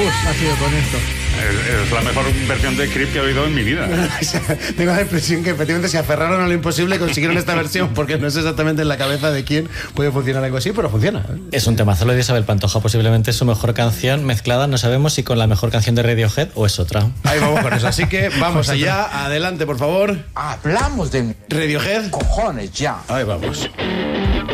ha sido con esto. Es la mejor versión de Creep que he oído en mi vida. Tengo la impresión que efectivamente se aferraron a lo imposible y consiguieron esta versión, porque no sé exactamente en la cabeza de quién puede funcionar algo así, pero funciona. Es un temazo lo de Isabel Pantoja, posiblemente es su mejor canción mezclada, no sabemos si con la mejor canción de Radiohead o es otra. Ahí vamos con eso, así que vamos allá, adelante por favor. Hablamos de Radiohead. cojones ya. Ahí vamos.